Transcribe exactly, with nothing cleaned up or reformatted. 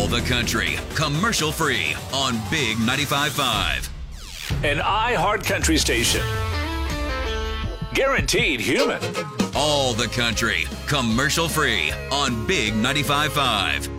All the country, commercial free on Big ninety-five point five. An iHeart Country station. Guaranteed human. All the country, commercial free on Big ninety-five point five.